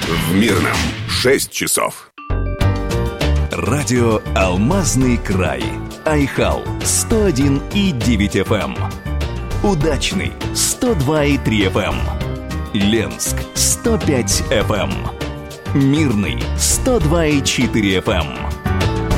В Мирном 6 часов. Радио «Алмазный край». Айхал 101,9 FM. Удачный 102,3 FM. Ленск 105 FM. Мирный 102,4 FM.